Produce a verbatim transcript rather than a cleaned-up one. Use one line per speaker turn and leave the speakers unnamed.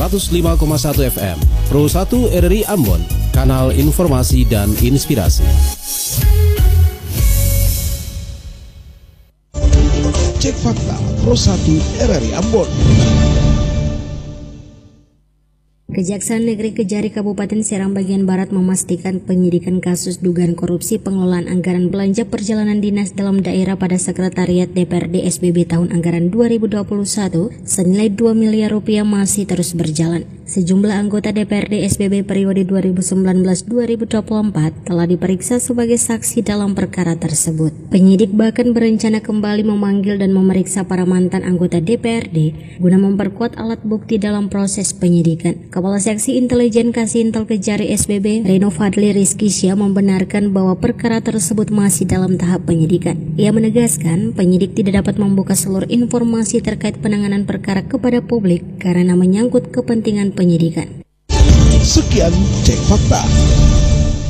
seratus lima koma satu F M, Pro satu R R I Ambon, kanal informasi dan inspirasi.
Cek fakta Pro satu R R I Ambon.
Kejaksaan Negeri Kejari Kabupaten Serang bagian Barat memastikan penyidikan kasus dugaan korupsi pengelolaan anggaran belanja perjalanan dinas dalam daerah pada Sekretariat D P R D S B B tahun anggaran dua ribu dua puluh satu senilai dua miliar rupiah masih terus berjalan. Sejumlah anggota D P R D S B B periode dua ribu sembilan belas sampai dua ribu dua puluh empat telah diperiksa sebagai saksi dalam perkara tersebut. Penyidik bahkan berencana kembali memanggil dan memeriksa para mantan anggota D P R D guna memperkuat alat bukti dalam proses penyidikan. Kepala Seksi Intelijen Kasintel Kejari S B B, Reno Fadli Rizkisya, membenarkan bahwa perkara tersebut masih dalam tahap penyidikan. Ia menegaskan penyidik tidak dapat membuka seluruh informasi terkait penanganan perkara kepada publik karena menyangkut kepentingan penyidikan.
Sekian Cek Fakta.